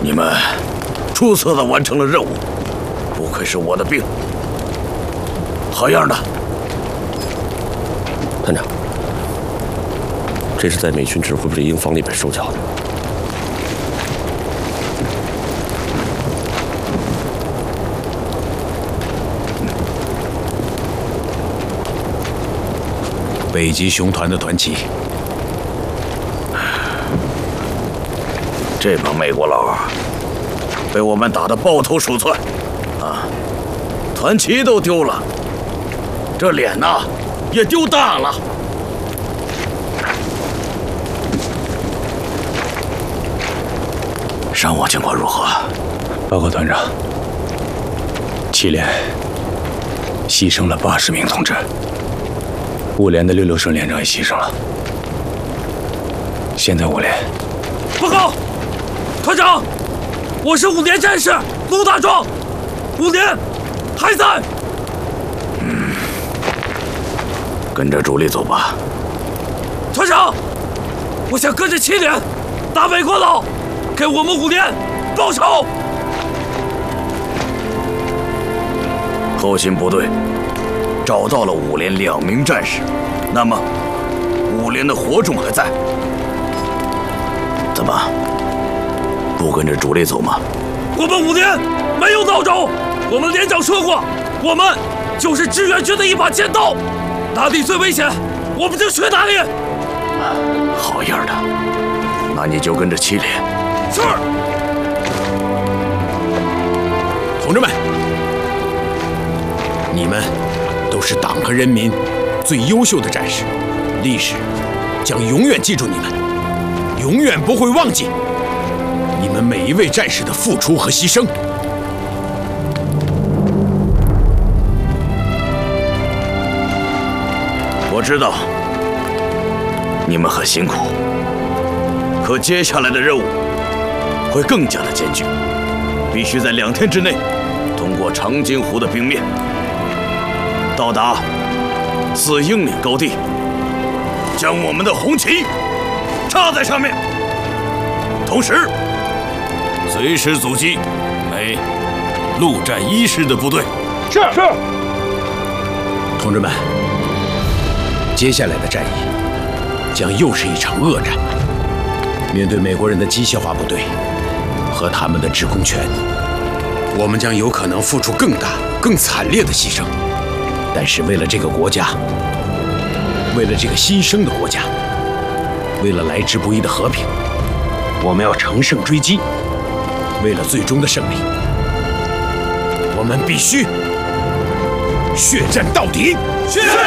你们出色的完成了任务，不愧是我的兵，好样的！ 团长，这是在美军指挥部的营房里边收缴的。 北极熊团的团旗。 这帮美国佬被我们打得抱头鼠窜，啊，团旗都丢了，这脸呐也丢大了。伤亡情况如何？ 报告团长，7连牺牲了80名同志，5连的66顺连长也牺牲了。现在5连， 报告，团长，我是5连战士陆大壮，5连还在。 跟着主力走吧。 团长，我想跟着7连打美国佬，给我们5连报仇。 后勤部队找到了5连2名战士，那么5连的火种还在。怎么不跟着主力走吗？ 我们5连没有孬种，我们连长说过，我们就是志愿军的一把尖刀，哪里最危险，我们就去哪里。 好样的，那你就跟着7连。 是。 同志们，你们都是党和人民最优秀的战士，历史将永远记住你们，永远不会忘记你们每一位战士的付出和牺牲。 我知道你们很辛苦，可接下来的任务会更加的艰巨，必须在2天之内通过长津湖的冰面，到达4英里高地，将我们的红旗插在上面，同时随时阻击美陆战1师的部队。 是。 同志们，接下来的战役将又是一场恶战。面对美国人的机械化部队和他们的制空权，我们将有可能付出更大、更惨烈的牺牲。但是为了这个国家，为了这个新生的国家，为了来之不易的和平，我们要乘胜追击。为了最终的胜利，我们必须血战到底。